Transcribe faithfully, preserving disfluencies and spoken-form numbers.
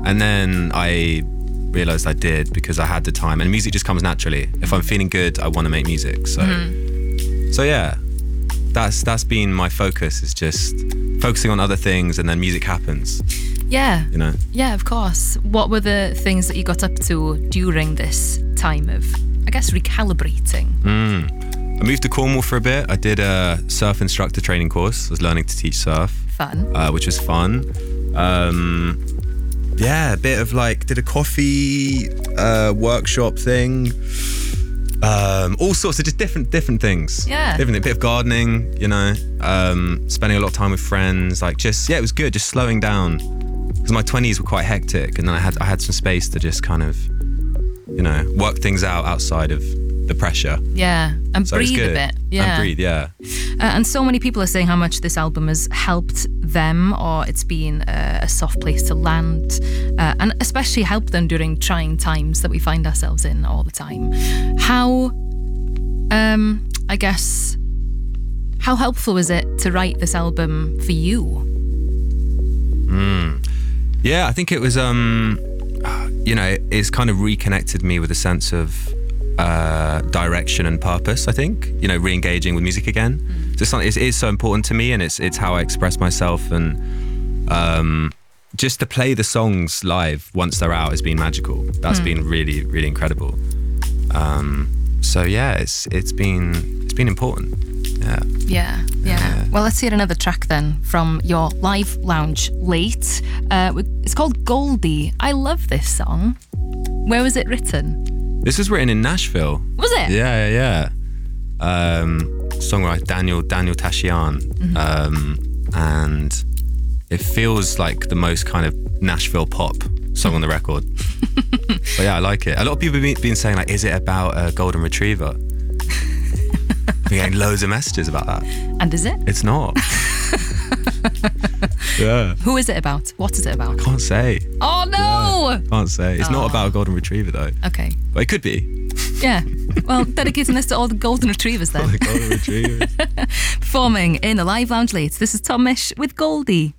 And then I realized I did because I had the time, and music just comes naturally. If I'm feeling good, I want to make music. So, mm-hmm. so yeah, that's that's been my focus, is just focusing on other things, and then music happens. Yeah. You know? Yeah, of course. What were the things that you got up to during this time of, I guess, recalibrating? Mm. I moved to Cornwall for a bit. I did a surf instructor training course. I was learning to teach surf. Fun. Uh, which was fun. Um, yeah, a bit of like, did a coffee uh, workshop thing. Um, all sorts of just different different things. Yeah. Different, a bit of gardening, you know, um, spending a lot of time with friends. Like just, yeah, it was good, just slowing down. Because my twenties were quite hectic, and then I had I had some space to just kind of, you know, work things out outside of the pressure. Yeah, and so breathe a bit. Yeah, and breathe. Yeah. Uh, and so many people are saying how much this album has helped them, or it's been a, a soft place to land, uh, and especially helped them during trying times that we find ourselves in all the time. How, um, I guess, how helpful was it to write this album for you? Mm. Yeah, I think it was, um, you know, it's kind of reconnected me with a sense of uh, direction and purpose, I think, you know, re-engaging with music again. Mm. So something, it is so important to me, and it's it's how I express myself, and um, just to play the songs live once they're out has been magical. That's mm. been really, really incredible. Um, so yeah, it's it's been it's been important. Yeah. yeah. Yeah, yeah. Well, let's hear another track then from your live lounge late. Uh, it's called Goldie. I love this song. Where was it written? This was written in Nashville. Was it? Yeah, yeah, yeah. Um, songwriter Daniel Daniel Tashian, mm-hmm. um, and it feels like the most kind of Nashville pop song on the record. But yeah, I like it. A lot of people have been saying, like, is it about a golden retriever? I've been getting loads of messages about that. And is it? It's not. Yeah. Who is it about? What is it about? I can't say. Oh no! Yeah, can't say. It's oh. not about a golden retriever though. Okay. But it could be. Yeah. Well, dedicating this to all the golden retrievers then. All the golden retrievers. Performing in the live lounge late. This is Tom Misch with Goldie.